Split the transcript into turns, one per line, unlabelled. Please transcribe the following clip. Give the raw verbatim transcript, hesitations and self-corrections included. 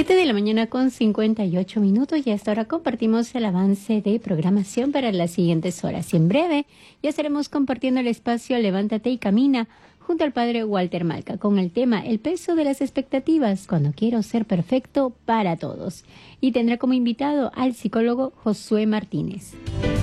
siete de la mañana con cincuenta y ocho minutos y hasta ahora compartimos el avance de programación para las siguientes horas. Y en breve ya estaremos compartiendo el espacio Levántate y Camina junto al padre Walter Malca con el tema El peso de las expectativas cuando quiero ser perfecto para todos. Y tendrá como invitado al psicólogo Josué Martínez.